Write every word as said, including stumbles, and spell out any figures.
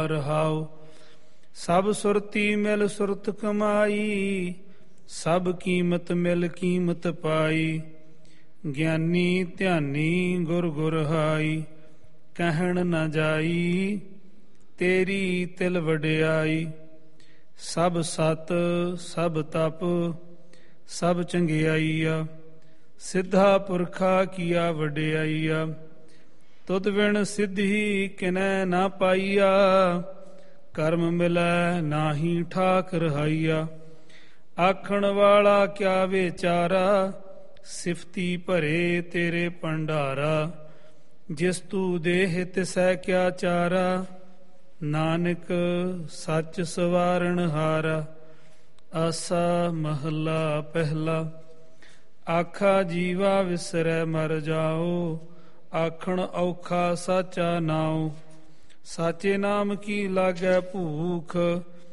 ਰਹਾਉ। ਸਭ ਸੁਰਤੀ ਮਿਲ ਸੁਰਤ ਕਮਾਈ, ਸਭ ਕੀਮਤ ਮਿਲ ਕੀਮਤ ਪਾਈ। ਗਿਆਨੀ ਧਿਆਨੀ ਗੁਰ ਗੁਰ ਹਾਈ, ਕਹਿਣ ਨਾ ਜਾਈ ਤੇਰੀ ਤਿਲ ਵਡਿਆਈ। ਸਭ ਸਤ ਸਭ ਤਪ ਸਭ ਚੰਗਿਆਈਆ, ਸਿੱਧਾ ਪੁਰਖਾ ਕੀਆ ਵਡਿਆਈਆ। ਤੁਧ ਬਿਨ ਸਿੱਧੀ ਕਿਨੈ ਨਾ ਪਾਈਆ, ਕਰਮ ਮਿਲੈ ਨਾਹੀ ਠਾਕ ਰਹਾਈਆ। ਆਖਣ ਵਾਲਾ ਕਿਆ ਵਿਚਾਰਾ, ਸਿਫਤੀ ਭਰੇ ਤੇਰੇ ਭੰਡਾਰਾ। ਜਿਸ ਤੂ ਦੇਹ ਤਿਸੈ ਕਿਆ ਚਾਰਾ, ਨਾਨਕ ਸੱਚ ਸਵਾਰਨ ਹਾਰਾ। ਆਸਾ ਮਹਲਾ ਪਹਿਲਾ। ਆਖਾ ਜੀਵਾ ਵਿਸਰੈ ਮਰ ਜਾਓ, ਆਖਣ ਔਖਾ ਸਾਚਾ ਨਾਉ। ਸਾਚੇ ਨਾਮ ਕੀ ਲਾਗੈ ਭੂਖ,